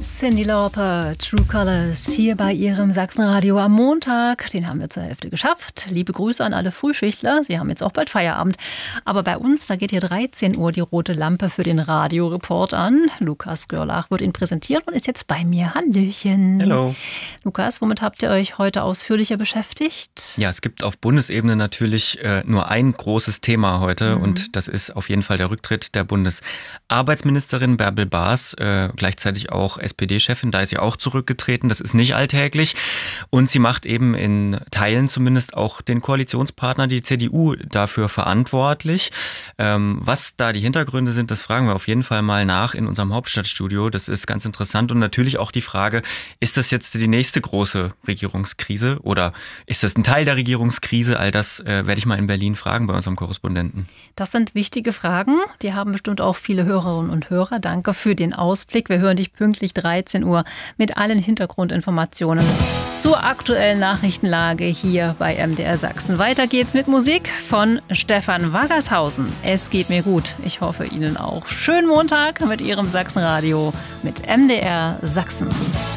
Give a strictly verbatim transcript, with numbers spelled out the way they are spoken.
Cyndi Lauper, True Colors, hier bei Ihrem Sachsenradio am Montag. Den haben wir zur Hälfte geschafft. Liebe Grüße an alle Frühschichtler. Sie haben jetzt auch bald Feierabend. Aber bei uns, da geht hier dreizehn Uhr die rote Lampe für den Radioreport an. Lukas Görlach wird ihn präsentieren und ist jetzt bei mir. Hallöchen. Hallo. Lukas, womit habt ihr euch heute ausführlicher beschäftigt? Ja, es gibt auf Bundesebene natürlich äh, nur ein großes Thema heute Mhm. und das ist auf jeden Fall der Rücktritt der Bundesarbeitsministerin Bärbel Baas, äh, gleichzeitig auch S P D-Chefin, da ist sie auch zurückgetreten. Das ist nicht alltäglich. Und sie macht eben in Teilen zumindest auch den Koalitionspartner, die C D U, dafür verantwortlich. Ähm, was da die Hintergründe sind, das fragen wir auf jeden Fall mal nach in unserem Hauptstadtstudio. Das ist ganz interessant. Und natürlich auch die Frage, ist das jetzt die nächste große Regierungskrise oder ist das ein Teil der Regierungskrise? All das äh, werde ich mal in Berlin fragen bei unserem Korrespondenten. Das sind wichtige Fragen. Die haben bestimmt auch viele Hörerinnen und Hörer. Danke für den Ausblick. Wir hören dich pünktlich dreizehn Uhr mit allen Hintergrundinformationen zur aktuellen Nachrichtenlage hier bei M D R Sachsen. Weiter geht's mit Musik von Stefan Waggershausen. Es geht mir gut. Ich hoffe Ihnen auch. Schönen Montag mit Ihrem Sachsenradio mit M D R Sachsen.